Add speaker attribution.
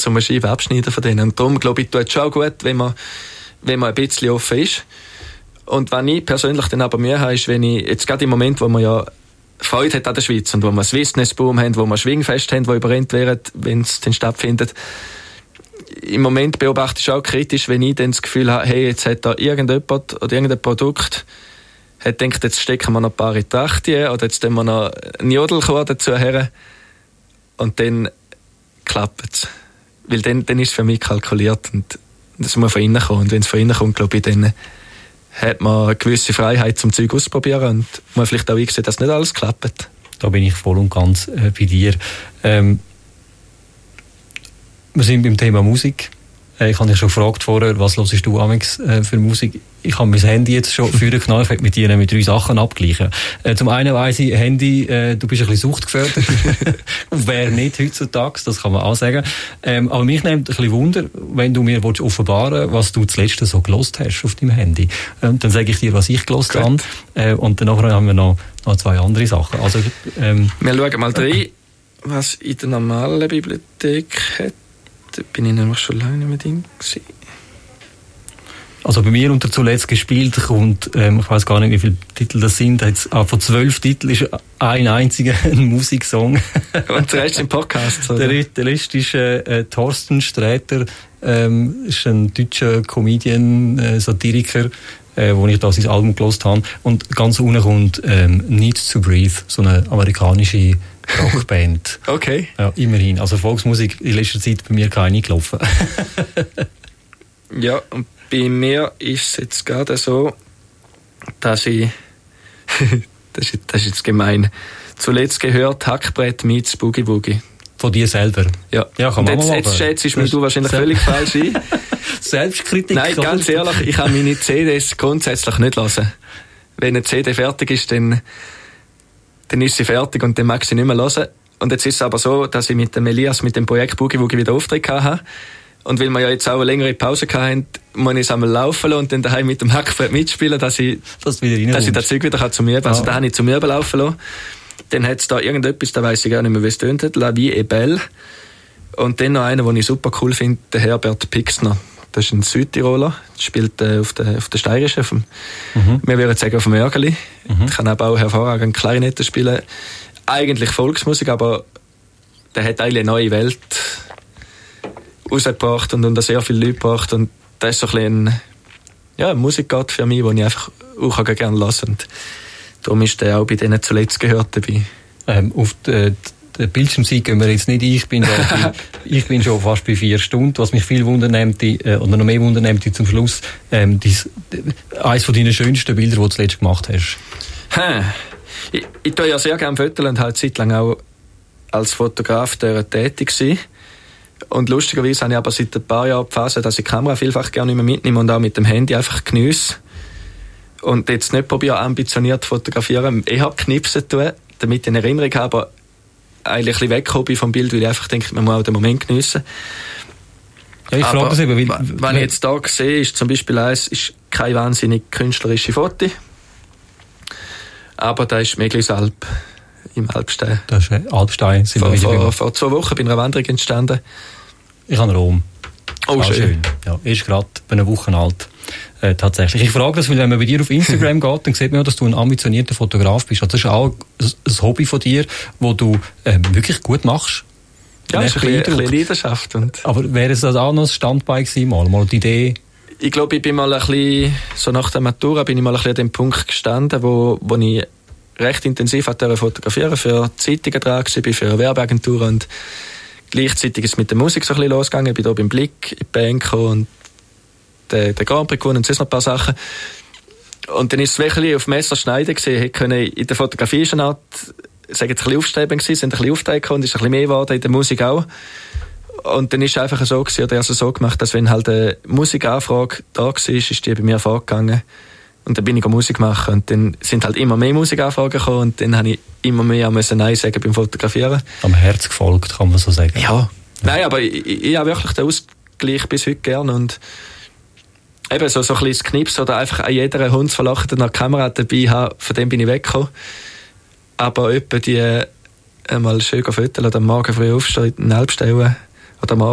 Speaker 1: zum Scheiben abschneiden von denen. Und darum, glaube ich, tut es schon gut, wenn man ein bisschen offen ist. Und was ich persönlich dann aber Mühe habe, ist, wenn ich, jetzt gerade im Moment, wo man ja Freude hat an der Schweiz und wo wir Swissness-Boom haben, wo wir Schwingfest haben, die überrennt werden, wenn es dann stattfindet. Im Moment beobachte ich auch kritisch, wenn ich dann das Gefühl habe, hey, jetzt hat da irgendjemand oder irgendein Produkt hat gedacht, jetzt stecken wir noch ein paar in die Trachtien oder jetzt tun wir noch einen Jodelchor dazu her und dann klappt es. Weil dann ist es für mich kalkuliert und das muss von innen kommen. Und wenn es von innen kommt, glaube ich, dann hat man eine gewisse Freiheit zum Zeug ausprobieren und man vielleicht auch einsehen, dass nicht alles klappt.
Speaker 2: Da bin ich voll und ganz bei dir. Wir sind beim Thema Musik. Ich habe dich schon gefragt vorher, was hörst du amigs für Musik? Ich habe mein Handy jetzt schon vorher genommen. Ich werde mit dir mit 3 Sachen abgleichen. Zum einen weiss ich, Handy, du bist ein bisschen suchtgefährdet. Wer nicht heutzutage, das kann man auch sagen. Aber mich nimmt ein bisschen Wunder, wenn du mir offenbaren willst, was du zuletzt so gelost hast auf deinem Handy. Dann sage ich dir, was ich gelost habe. Und dann haben wir noch 2 andere Sachen. Also,
Speaker 1: wir schauen mal rein, was in der normalen Bibliothek hat. Da bin ich nämlich schon lange nicht mehr drin gewesen.
Speaker 2: Also bei mir unter zuletzt gespielt kommt, ich weiß gar nicht, wie viele Titel das sind. Jetzt, von 12 Titeln ist ein einziger ein Musiksong.
Speaker 1: Und der Rest im Podcast, oder?
Speaker 2: Der Rest ist Thorsten Sträter, ist ein deutscher Comedian, Satiriker, wo ich da sein Album gehört habe. Und ganz unten kommt Need to Breathe, so eine amerikanische Rockband.
Speaker 1: Okay.
Speaker 2: Ja, immerhin. Also Volksmusik in letzter Zeit bei mir keine gelaufen.
Speaker 1: Ja, und bei mir ist es jetzt gerade so, dass ich das ist jetzt gemein, zuletzt gehört Hackbrett meets Boogie Woogie.
Speaker 2: Von dir selber?
Speaker 1: Ja.
Speaker 2: Ja, kann man mal
Speaker 1: jetzt schätzt du wahrscheinlich völlig falsch ein.
Speaker 2: Selbstkritik?
Speaker 1: Nein, ganz ehrlich, ich kann meine CDs grundsätzlich nicht hören. Wenn eine CD fertig ist, dann ist sie fertig und dann mag ich sie nicht mehr hören. Und jetzt ist es aber so, dass ich mit dem Elias, mit dem Projekt Boogie Woogie wieder Auftritt hatte. Und weil wir ja jetzt auch eine längere Pause hatten, muss ich es einmal laufen lassen und dann daheim mit dem Hackbrett mitspielen, dass ich das Zeug wieder zum Üben. Also da habe ich zum Üben laufen lassen. Dann hat es da irgendetwas, da weiss ich gar nicht mehr, wie es tönt hat, La Vie est Belle. Und dann noch einen, den ich super cool finde, der Herbert Pixner. Das ist ein Südtiroler, spielt auf der Steirischen, wir würden sagen auf dem Örgeli. Kann aber auch hervorragend Klarinette spielen. Eigentlich Volksmusik, aber der hat eigentlich eine neue Welt rausgebracht und sehr viele Leute gebracht. Und das ist so ein bisschen ein Musikgott für mich, den ich einfach auch gerne hören kann. Und darum ist der auch bei denen zuletzt gehört dabei.
Speaker 2: Auf der Bildschirmseite gehen wir jetzt nicht ein. Ich bin schon fast bei 4 Stunden. Was mich viel wundernimmt, oder noch mehr wundernimmt zum Schluss, eines von deinen schönsten Bilder, die du zuletzt gemacht hast.
Speaker 1: Ich tue ja sehr gerne Fotos und halt zeitlang auch als Fotograf tätig gewesen. Und lustigerweise habe ich aber seit ein paar Jahren die Phase, dass ich die Kamera vielfach gerne nicht mehr mitnehme und auch mit dem Handy einfach geniesse. Und jetzt nicht probiere, ambitioniert zu fotografieren. Ich habe knipsen tun, damit ich eine Erinnerung habe, aber eigentlich ein bisschen weggekommen vom Bild, weil ich einfach denke, man muss auch den Moment geniessen.
Speaker 2: Ja, ich frage das eben,
Speaker 1: wenn ich jetzt hier sehe, ist zum Beispiel eins, ist kein wahnsinnig künstlerische Foto. Aber da ist Meglisalp im Alpstein.
Speaker 2: Das ist Alpstein.
Speaker 1: Vor 2 Wochen bei einer Wanderung entstanden.
Speaker 2: Ich habe Rom.
Speaker 1: Oh, schön.
Speaker 2: Ja, ist gerade bei einer Woche alt. Tatsächlich. Ich frage das, weil wenn man bei dir auf Instagram geht, dann sieht man ja, dass du ein ambitionierter Fotograf bist. Also das ist auch ein Hobby von dir, das du wirklich gut machst.
Speaker 1: Ja, das ist ein bisschen Leidenschaft.
Speaker 2: Aber wäre es das auch noch ein Standbein gewesen, mal die Idee?
Speaker 1: Ich glaube, ich bin mal ein bisschen, so nach der Matura, bin ich mal ein bisschen an dem Punkt gestanden, wo ich recht intensiv fotografieren für Zeitungen dran war, für Werbeagenturen und gleichzeitig ist es mit der Musik so ein bisschen losgegangen. Ich bin hier beim Blick in die Band gekommen und den Grand Prix gewonnen und sonst noch ein paar Sachen. Und dann ist es wirklich auf Messer schneiden gewesen. Ich konnte in der Fotografie schon ein bisschen aufstrebend gewesen, sind ein bisschen auftreten und ist ein bisschen mehr geworden, in der Musik auch. Und dann ist es einfach so gewesen, oder also so gemacht, dass wenn halt eine Musikanfrage da war, ist die bei mir vorgegangen. Und dann bin ich Musik machen und dann sind halt immer mehr Musikanfragen gekommen und dann habe ich immer mehr Nein sagen beim Fotografieren.
Speaker 2: Am Herz gefolgt, kann man so sagen.
Speaker 1: Ja. Nein, aber ich habe wirklich den Ausgleich bis heute gern und eben so ein kleines Knips oder einfach an jeder Hundsverlachten nach der Kamera dabei haben, von dem bin ich weggekommen. Aber etwa die einmal schön fotografieren oder am Morgen früh aufstehen, in den Alpstellen oder am